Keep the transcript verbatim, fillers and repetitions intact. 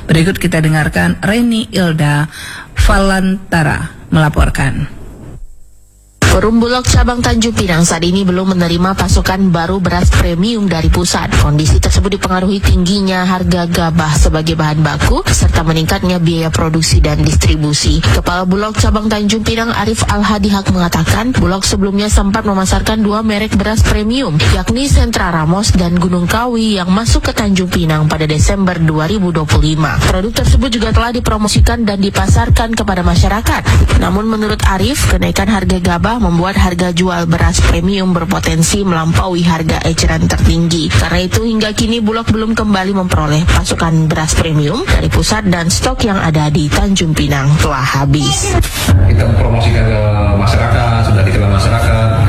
Berikut kita dengarkan Reni Ilda Valantara melaporkan. Forum Bulog cabang Tanjung Pinang saat ini belum menerima pasokan baru beras premium dari pusat. Kondisi tersebut dipengaruhi tingginya harga gabah sebagai bahan baku serta meningkatnya biaya produksi dan distribusi. Kepala Bulog cabang Tanjung Pinang Arif Al-Hadihak mengatakan, Bulog sebelumnya sempat memasarkan dua merek beras premium, yakni Sentra Ramos dan Gunung Kawi yang masuk ke Tanjung Pinang pada Desember dua ribu dua puluh lima. Produk tersebut juga telah dipromosikan dan dipasarkan kepada masyarakat. Namun menurut Arif, kenaikan harga gabah membuat harga jual beras premium berpotensi melampaui harga eceran tertinggi. Karena itu hingga kini Bulog belum kembali memperoleh pasokan beras premium dari pusat dan stok yang ada di Tanjung Pinang telah habis. Kita mempromosikan ke masyarakat, sudah dikenal masyarakat,